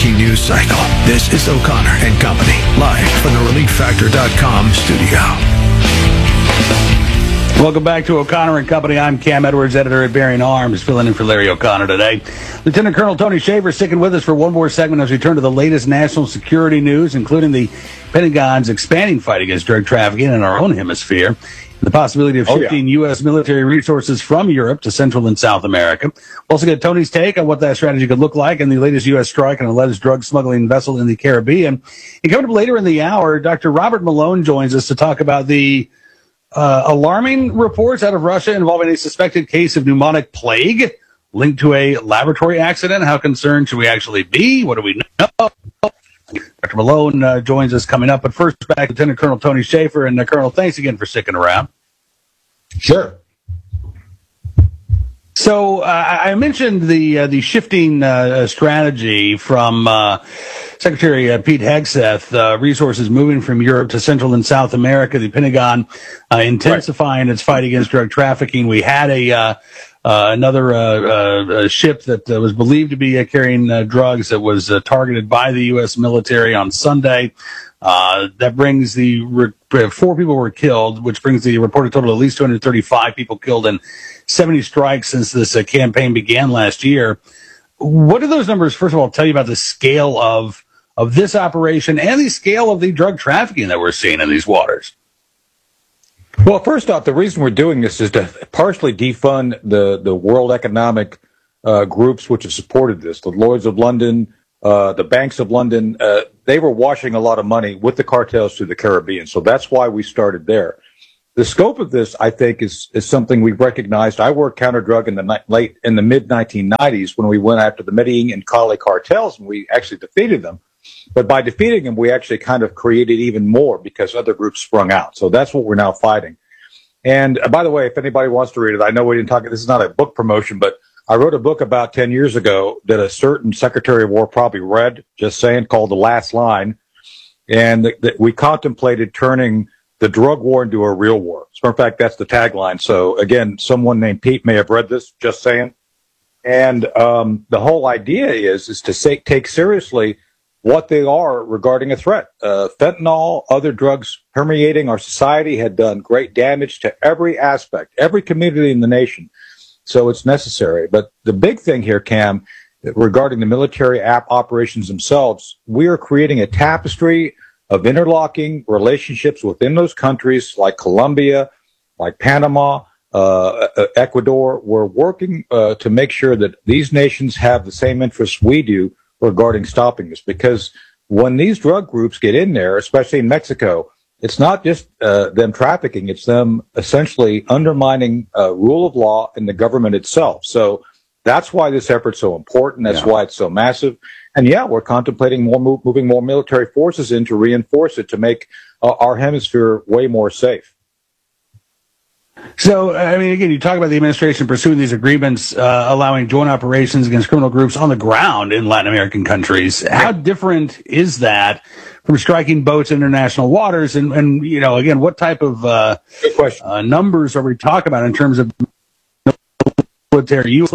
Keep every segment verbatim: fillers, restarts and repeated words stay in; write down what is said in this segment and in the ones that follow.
breaking news cycle. This is O'Connor and Company, live from the relief factor dot com studio. Welcome back to O'Connor and Company. I'm Cam Edwards, editor at Bearing Arms, filling in for Larry O'Connor today. Lieutenant Colonel Tony Shaffer sticking with us for one more segment as we turn to the latest national security news, including the Pentagon's expanding fight against drug trafficking in our own hemisphere, the possibility of shifting oh, yeah. U S military resources from Europe to Central and South America. We'll also get Tony's take on what that strategy could look like and the latest U S strike on an alleged drug smuggling vessel in the Caribbean. And coming up later in the hour, Doctor Robert Malone joins us to talk about the Uh, alarming reports out of Russia involving a suspected case of pneumonic plague linked to a laboratory accident. How concerned should we actually be? What do we know? Doctor Malone uh, joins us coming up. But first, back to Lieutenant Colonel Tony Shaffer. And, uh, Colonel, thanks again for sticking around. Sure. So uh, I mentioned the uh, the shifting uh, strategy from uh, Secretary uh, Pete Hegseth, uh, resources moving from Europe to Central and South America, the Pentagon uh, intensifying right. its fight against drug trafficking. We had a uh, uh, another uh, uh, ship that uh, was believed to be uh, carrying uh, drugs that was uh, targeted by the U S military on Sunday. Uh, that brings the re- four people were killed, which brings the reported total of at least two hundred thirty-five people killed and seventy strikes since this uh, campaign began last year. What do those numbers, first of all, tell you about the scale of of this operation and the scale of the drug trafficking that we're seeing in these waters? Well, first off, the reason we're doing this is to partially defund the, the world economic uh, groups which have supported this, the Lloyds of London, uh, the banks of London. Uh, they were washing a lot of money with the cartels through the Caribbean, so that's why we started there. The scope of this, I think, is, is something we've recognized. I worked counter-drug in the ni- late in the mid nineteen nineties when we went after the Medellin and Cali cartels, and we actually defeated them. But by defeating them, we actually kind of created even more because other groups sprung out. So that's what we're now fighting. And uh, by the way, if anybody wants to read it, I know we didn't talk, this is not a book promotion, but I wrote a book about ten years ago that a certain Secretary of War probably read, just saying, called The Last Line. And that th- we contemplated turning the drug war into a real war. So in fact, that's the tagline. So again, someone named Pete may have read this, just saying. And um, the whole idea is, is to say, take seriously what they are regarding a threat. Uh, fentanyl, other drugs permeating our society had done great damage to every aspect, every community in the nation. So it's necessary. But the big thing here, Cam, regarding the military app operations themselves, we are creating a tapestry of interlocking relationships within those countries like Colombia, like Panama, uh, Ecuador. We're working uh, to make sure that these nations have the same interests we do regarding stopping this. Because when these drug groups get in there, especially in Mexico, it's not just uh, them trafficking, it's them essentially undermining uh, rule of law and the government itself. So that's why this effort's so important. That's yeah. why it's so massive. And yeah, we're contemplating more move, moving more military forces in to reinforce it, to make uh, our hemisphere way more safe. So, I mean, again, you talk about the administration pursuing these agreements, uh, allowing joint operations against criminal groups on the ground in Latin American countries. How different is that from striking boats in international waters? And, and you know, again, what type of uh, Good question. Uh, numbers are we talking about in terms of military use?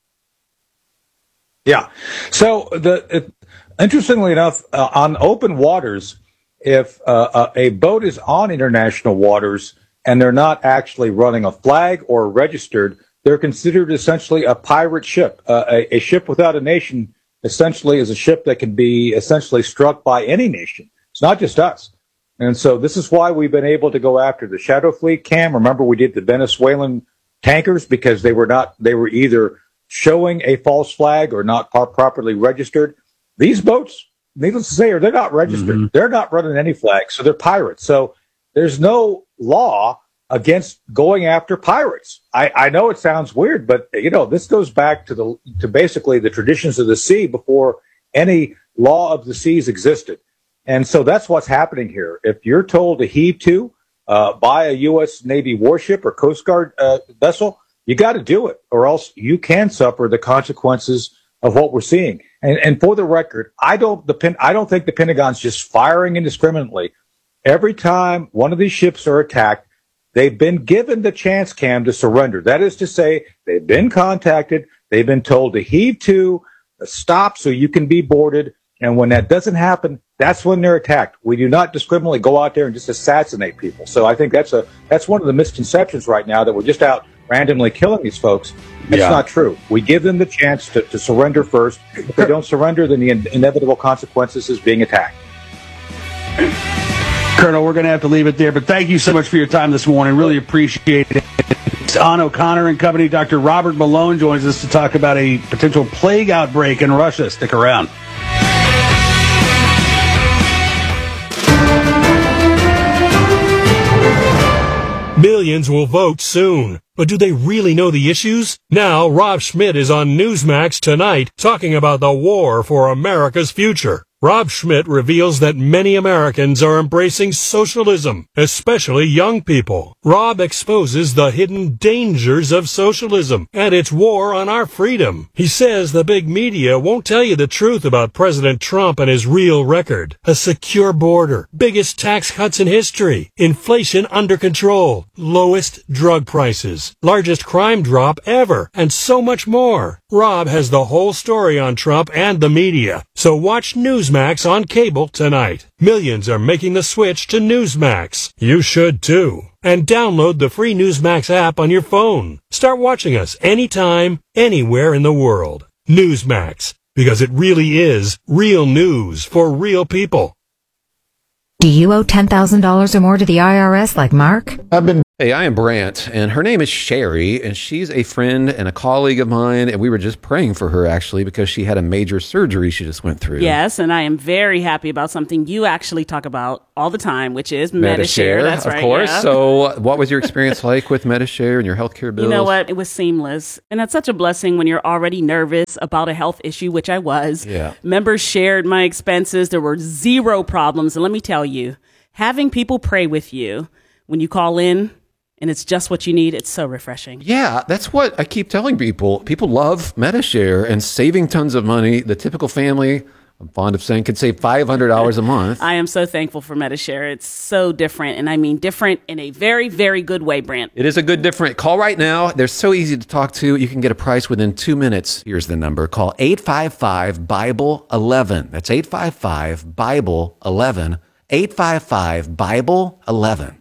Yeah. So, the it, interestingly enough, uh, on open waters, if uh, uh, a boat is on international waters and they're not actually running a flag or registered, they're considered essentially a pirate ship. Uh, a, a ship without a nation essentially is a ship that can be essentially struck by any nation. It's not just us. And so this is why we've been able to go after the Shadow Fleet, Cam. Remember, we did the Venezuelan tankers because they were not, they were either showing a false flag or not par- properly registered. These boats, needless to say, are they're not registered. Mm-hmm. They're not running any flags, so they're pirates. So there's no law against going after pirates. I, I know it sounds weird, but you know, this goes back to the to basically the traditions of the sea before any law of the seas existed. And so that's what's happening here. If you're told to heave to uh, by a U S Navy warship or Coast Guard uh, vessel, you got to do it, or else you can suffer the consequences of what we're seeing. And, and for the record, I don't the I don't think the Pentagon's just firing indiscriminately. Every time one of these ships are attacked, they've been given the chance, Cam, to surrender. That is to say, they've been contacted, they've been told to heave to, stop so you can be boarded, And when that doesn't happen, that's when they're attacked. We do not discriminately go out there and just assassinate people. So I think that's a that's one of the misconceptions right now, that we're just out randomly killing these folks. It's Yeah. not true. We give them the chance to, to surrender first. If they don't surrender, then the in- inevitable consequences is being attacked. Colonel, we're going to have to leave it there, but thank you so much for your time this morning. Really appreciate it. It's on O'Connor and Company. Doctor Robert Malone joins us to talk about a potential plague outbreak in Russia. Stick around. Millions will vote soon. But do they really know the issues? Now, Rob Schmidt is on Newsmax tonight talking about the war for America's future. Rob Schmidt reveals that many Americans are embracing socialism, especially young people. Rob exposes the hidden dangers of socialism and its war on our freedom. He says the big media won't tell you the truth about President Trump and his real record. A secure border, biggest tax cuts in history, inflation under control, lowest drug prices, largest crime drop ever, and so much more. Rob has the whole story on Trump and the media. So watch Newsmax on cable tonight. Millions are making the switch to Newsmax. You should too. And download the free Newsmax app on your phone. Start watching us anytime, anywhere in the world. Newsmax, because it really is real news for real people. Do you owe ten thousand dollars or more to the I R S like Mark? I've been Hey, I am Brant, and her name is Sherry, and she's a friend and a colleague of mine, and we were just praying for her, actually, because she had a major surgery she just went through. Yes, and I am very happy about something you actually talk about all the time, which is MediShare. That's of right. course. Yeah. So what was your experience like with MediShare and your healthcare bills? You know what? It was seamless. And that's such a blessing when you're already nervous about a health issue, which I was. Yeah. Members shared my expenses. There were zero problems. And let me tell you, having people pray with you when you call in, and it's just what you need, it's so refreshing. Yeah, that's what I keep telling people. People love MediShare and saving tons of money. The typical family, I'm fond of saying, could save five hundred dollars a month. I am so thankful for MediShare. It's so different, and I mean different in a very, very good way, Brant. It is a good different. Call right now. They're so easy to talk to. You can get a price within two minutes. Here's the number. Call eight five five, Bible eleven. That's eight five five, Bible eleven. eight five five, Bible eleven.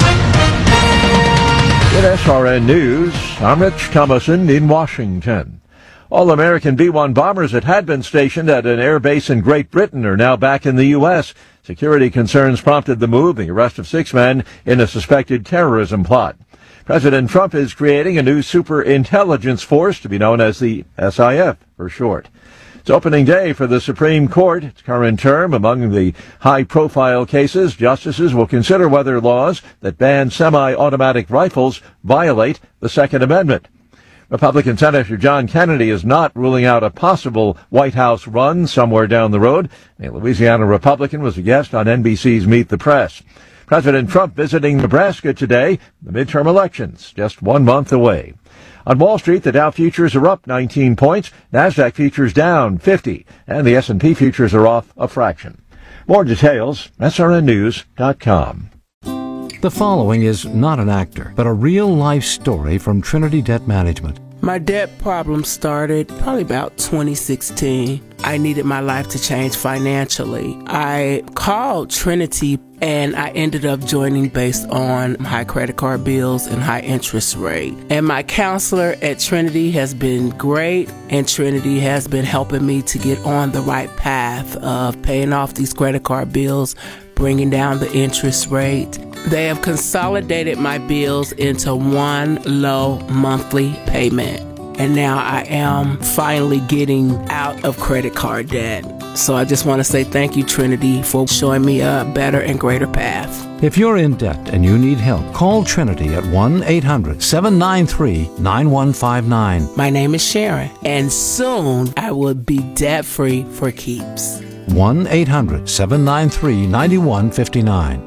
With S R N News, I'm Rich Thomason in Washington. All American B one bombers that had been stationed at an air base in Great Britain are now back in the U S. Security concerns prompted the move, the arrest of six men in a suspected terrorism plot. President Trump is creating a new super intelligence force to be known as the S I F for short. It's opening day for the Supreme Court. Its current term. Among the high-profile cases, justices will consider whether laws that ban semi-automatic rifles violate the Second Amendment. Republican Senator John Kennedy is not ruling out a possible White House run somewhere down the road. A Louisiana Republican was a guest on N B C's Meet the Press. President Trump visiting Nebraska today, the midterm elections just one month away. On Wall Street, the Dow futures are up nineteen points, NASDAQ futures down fifty, and the S and P futures are off a fraction. More details, S R N news dot com. The following is not an actor, but a real-life story from Trinity Debt Management. My debt problem started probably about twenty sixteen. I needed my life to change financially. I called Trinity and I ended up joining based on high credit card bills and high interest rate. And my counselor at Trinity has been great, and Trinity has been helping me to get on the right path of paying off these credit card bills, bringing down the interest rate. They have consolidated my bills into one low monthly payment. And now I am finally getting out of credit card debt. So I just want to say thank you, Trinity, for showing me a better and greater path. If you're in debt and you need help, call Trinity at one eight hundred, seven nine three, nine one five nine. My name is Sharon, and soon I will be debt-free for keeps. one eight hundred, seven nine three, nine one five nine.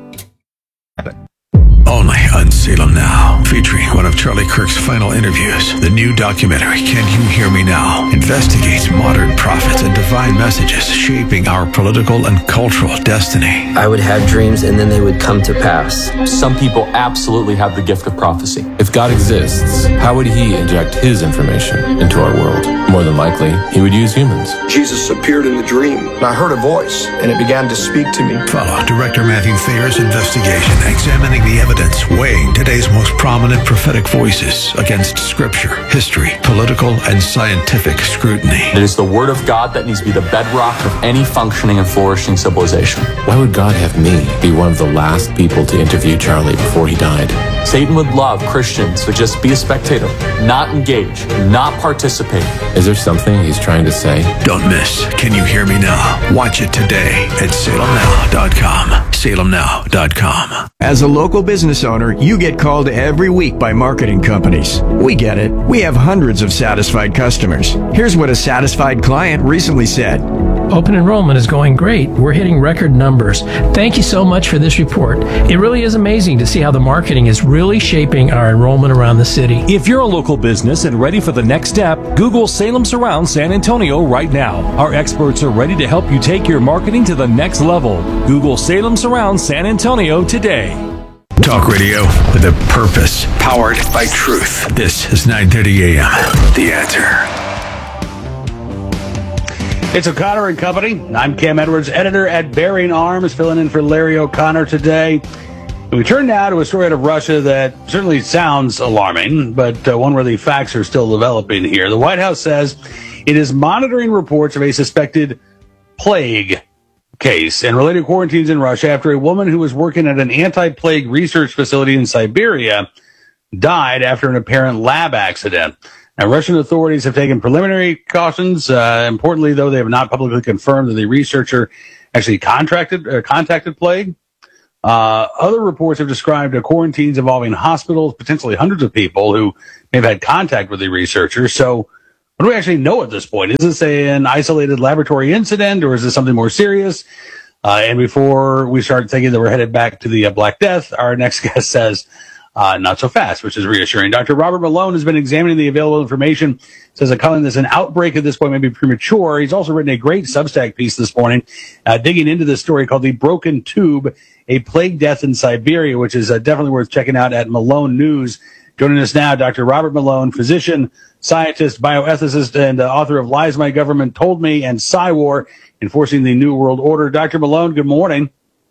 Only on Salem Now, featuring one of Charlie Kirk's final interviews. The new documentary, Can You Hear Me Now?, investigates modern prophets and divine messages shaping our political and cultural destiny. I would have dreams and then they would come to pass. Some people absolutely have the gift of prophecy. If God exists, how would he inject his information into our world? More than likely, he would use humans. Jesus appeared in the dream, and I heard a voice, and it began to speak to me. Follow Director Matthew Thayer's investigation, examining the evidence, weighing today's most prominent prophetic voices against scripture, history, political, and scientific scrutiny. It is the Word of God that needs to be the bedrock of any functioning and flourishing civilization. Why would God have me be one of the last people to interview Charlie before he died? Satan would love Christians to just be a spectator, not engage, not participate. Is there something he's trying to say? Don't miss Can You Hear Me Now? Watch it today at salem now dot com. salem now dot com. As a local business owner, you get called every week by marketing companies. We get it. We have hundreds of satisfied customers. Here's what a satisfied client recently said. Open enrollment is going great. We're hitting record numbers. Thank you so much for this report. It really is amazing to see how the marketing is really shaping our enrollment around the city. If you're a local business and ready for the next step, Google Salem Surround San Antonio right now. Our experts are ready to help you take your marketing to the next level. Google Salem Surround San Antonio today. Talk radio with a purpose, powered by truth. This is nine thirty a.m. The Answer. It's O'Connor and Company. I'm Cam Edwards, editor at Bearing Arms, filling in for Larry O'Connor today. And we turn now to a story out of Russia that certainly sounds alarming, but uh, one where the facts are still developing here. The White House says it is monitoring reports of a suspected plague case and related quarantines in Russia after a woman who was working at an anti-plague research facility in Siberia died after an apparent lab accident. Now, Russian authorities have taken preliminary cautions. Uh, importantly, though, they have not publicly confirmed that the researcher actually contracted uh, contacted plague. Uh, other reports have described uh, quarantines involving hospitals, potentially hundreds of people who may have had contact with the researcher. So what do we actually know at this point? Is this an isolated laboratory incident, or is this something more serious? Uh, and before we start thinking that we're headed back to the uh, Black Death, our next guest says, Uh, not so fast, which is reassuring. Doctor Robert Malone has been examining the available information, says that calling this an outbreak at this point may be premature. He's also written a great Substack piece this morning, uh, digging into this story called The Broken Tube, a Plague Death in Siberia, which is uh, definitely worth checking out at Malone News. Joining us now, Doctor Robert Malone, physician, scientist, bioethicist, and uh, author of Lies My Government Told Me and Psywar, Enforcing the New World Order. Doctor Malone, good morning.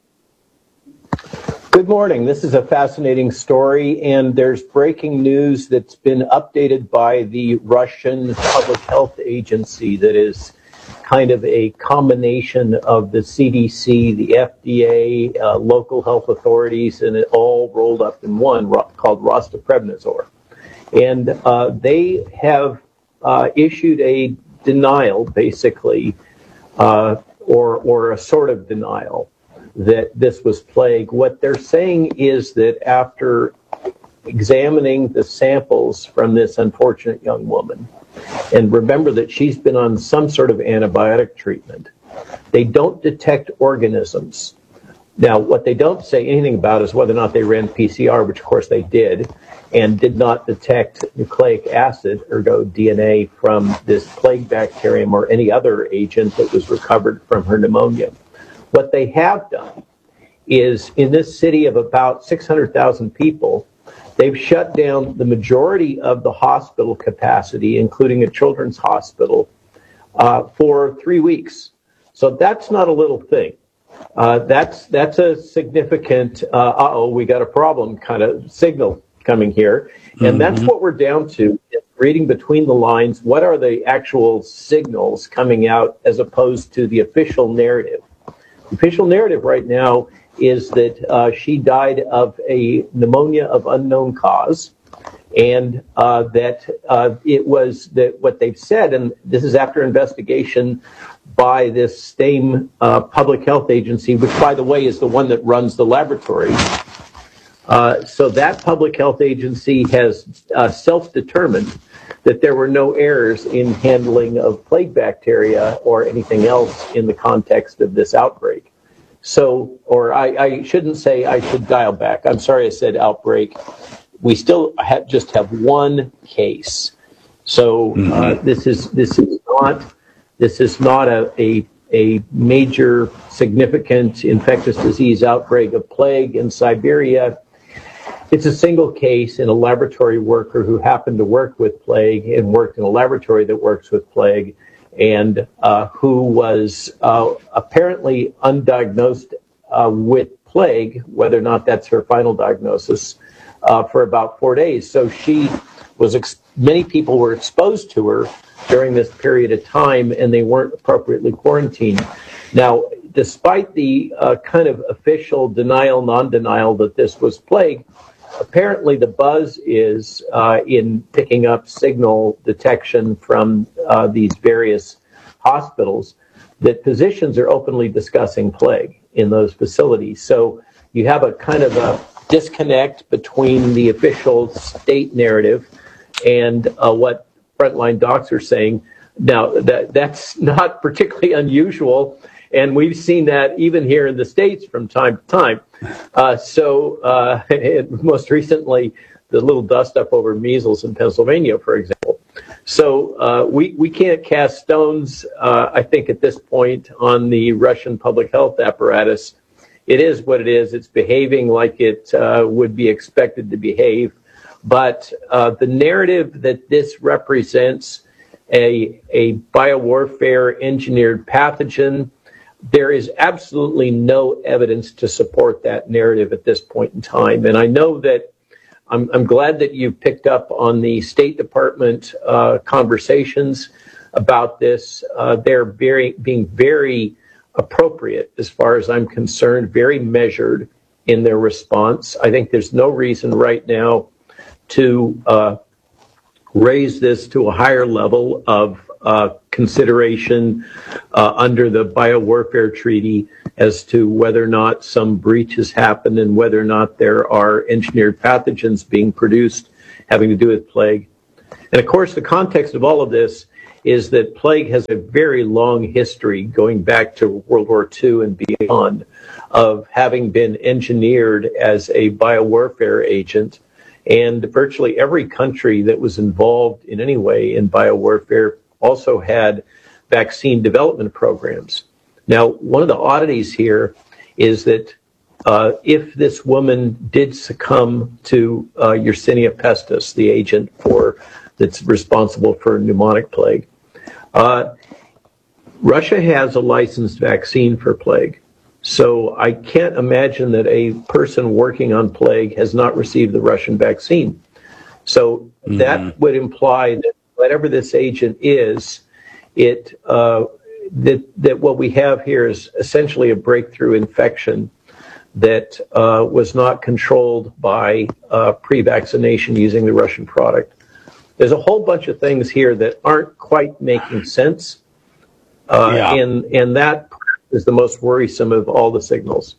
Good morning. This is a fascinating story, and there's breaking news that's been updated by the Russian Public Health Agency that is kind of a combination of the C D C, the F D A, uh, local health authorities, and it all rolled up in one ro- called Rostoprednadzor. And uh, they have uh, issued a denial, basically, uh, or or a sort of denial, that this was plague. What they're saying is that after examining the samples from this unfortunate young woman, and remember that she's been on some sort of antibiotic treatment, they don't detect organisms. Now, what they don't say anything about is whether or not they ran P C R, which of course they did, and did not detect nucleic acid, ergo D N A, from this plague bacterium or any other agent that was recovered from her pneumonia. What they have done is, in this city of about six hundred thousand people, they've shut down the majority of the hospital capacity, including a children's hospital, uh, for three weeks. So that's not a little thing. Uh, that's that's a significant, uh, uh-oh, we got a problem kind of signal coming here. And mm-hmm. that's what we're down to, reading between the lines. What are the actual signals coming out as opposed to the official narrative? The official narrative right now is that uh, she died of a pneumonia of unknown cause, and uh, that uh, it was that what they've said, and this is after investigation by this same uh, public health agency, which, by the way, is the one that runs the laboratory. Uh, so that public health agency has uh, self-determined that there were no errors in handling of plague bacteria or anything else in the context of this outbreak. So, or I, I shouldn't say, I should dial back. I'm sorry I said outbreak. We still have, just have one case. So uh, mm-hmm. this is this is not this is not a, a a major significant infectious disease outbreak of plague in Siberia. It's a single case in a laboratory worker who happened to work with plague and worked in a laboratory that works with plague, and uh, who was uh, apparently undiagnosed uh, with plague, whether or not that's her final diagnosis, uh, for about four days. So she was, ex- many people were exposed to her during this period of time, and they weren't appropriately quarantined. Now, despite the uh, kind of official denial, non-denial that this was plague, apparently the buzz is uh, in picking up signal detection from uh, these various hospitals that physicians are openly discussing plague in those facilities. So you have a kind of a disconnect between the official state narrative and uh, what frontline docs are saying. Now, that that's not particularly unusual, and we've seen that even here in the States from time to time. Uh, so uh, most recently, the little dust-up over measles in Pennsylvania, for example. So uh, we, we can't cast stones, uh, I think, at this point on the Russian public health apparatus. It is what it is. It's behaving like it uh, would be expected to behave. But uh, the narrative that this represents a, a biowarfare engineered pathogen, there is absolutely no evidence to support that narrative at this point in time. And I know that I'm, I'm glad that you picked up on the State Department uh, conversations about this. Uh, they're very, being very appropriate as far as I'm concerned, very measured in their response. I think there's no reason right now to uh, raise this to a higher level of uh, consideration uh, under the Biowarfare Treaty as to whether or not some breach has happened and whether or not there are engineered pathogens being produced having to do with plague. And of course, the context of all of this is that plague has a very long history going back to World War Two and beyond of having been engineered as a biowarfare agent. And virtually every country that was involved in any way in biowarfare also had vaccine development programs. Now, one of the oddities here is that uh, if this woman did succumb to uh, Yersinia pestis, the agent for that's responsible for pneumonic plague, uh, Russia has a licensed vaccine for plague. So I can't imagine that a person working on plague has not received the Russian vaccine. So mm-hmm. that would imply that whatever this agent is, it uh, that that what we have here is essentially a breakthrough infection that uh, was not controlled by uh, pre-vaccination using the Russian product. There's a whole bunch of things here that aren't quite making sense, uh, yeah. and and that is the most worrisome of all the signals.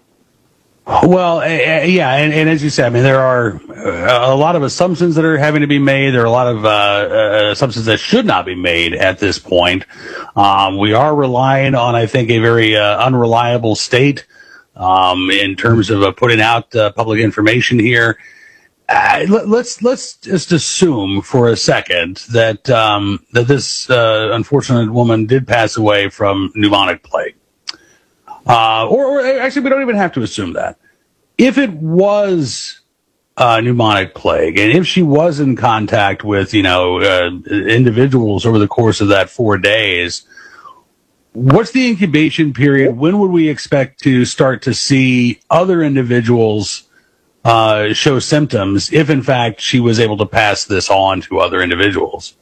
Well, uh, yeah, and, and as you said, I mean, there are uh, a lot of assumptions that are having to be made. There are a lot of uh, uh, assumptions that should not be made at this point. Um, we are relying on, I think, a very uh, unreliable state um, in terms of uh, putting out uh, public information here. Uh, let, let's let's just assume for a second that um, that this uh, unfortunate woman did pass away from pneumonic plague. Uh, or, or actually, we don't even have to assume that. If it was uh, pneumonic plague, and if she was in contact with, you know, uh, individuals over the course of that four days, what's the incubation period? When would we expect to start to see other individuals uh, show symptoms, if in fact she was able to pass this on to other individuals?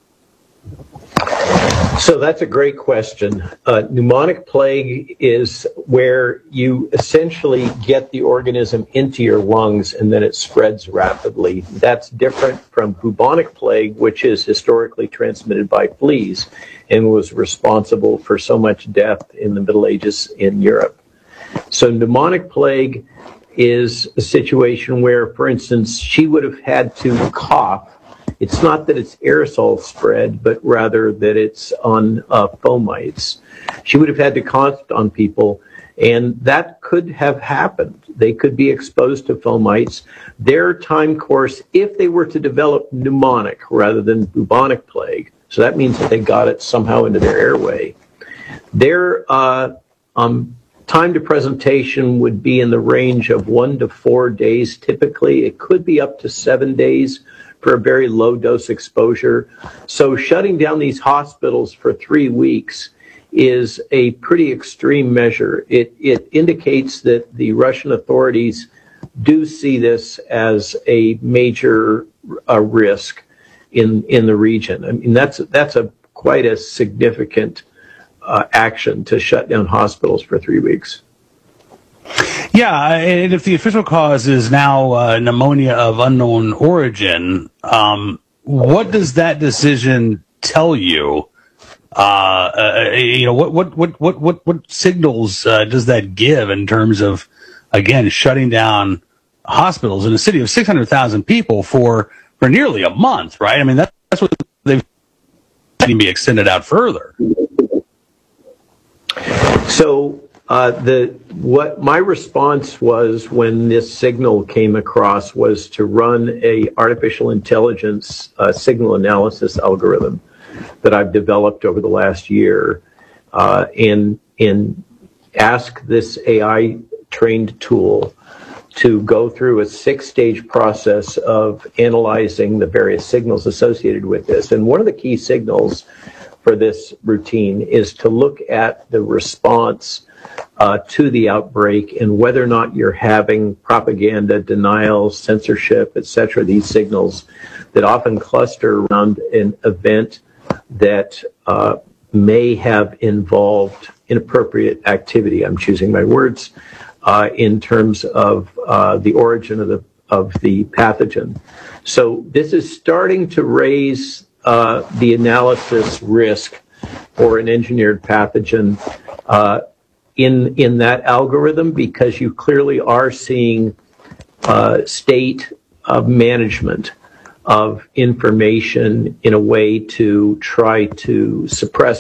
So that's a great question. Uh, pneumonic plague is where you essentially get the organism into your lungs and then it spreads rapidly. That's different from bubonic plague, which is historically transmitted by fleas and was responsible for so much death in the Middle Ages in Europe. So pneumonic plague is a situation where, for instance, she would have had to cough. It's not that it's aerosol spread, but rather that it's on uh, fomites. She would have had to cough on people, and that could have happened. They could be exposed to fomites. Their time course, if they were to develop pneumonic rather than bubonic plague, so that means that they got it somehow into their airway, their uh, um, time to presentation would be in the range of one to four days typically. It could be up to seven days for a very low dose exposure. So shutting down these hospitals for three weeks is a pretty extreme measure. It, it indicates that the Russian authorities do see this as a major uh, risk in in the region. I mean, that's that's a quite a significant uh, action to shut down hospitals for three weeks. Yeah, and if the official cause is now uh, pneumonia of unknown origin, um, what does that decision tell you? Uh, uh, you know, what what what what what, what signals uh, does that give in terms of, again, shutting down hospitals in a city of six hundred thousand people for for nearly a month, right? I mean, that, that's what they've can be extended out further. So uh, the what my response was when this signal came across was to run a artificial intelligence uh, signal analysis algorithm that I've developed over the last year, uh, and and ask this A I trained tool to go through a six-stage process of analyzing the various signals associated with this. And one of the key signals for this routine is to look at the response uh, to the outbreak and whether or not you're having propaganda, denial, censorship, et cetera, these signals that often cluster around an event that uh, may have involved inappropriate activity. I'm choosing my words. Uh, in terms of uh, the origin of the of the pathogen. So this is starting to raise uh, the analysis risk for an engineered pathogen uh, in in that algorithm, because you clearly are seeing uh, state of management of information in a way to try to suppress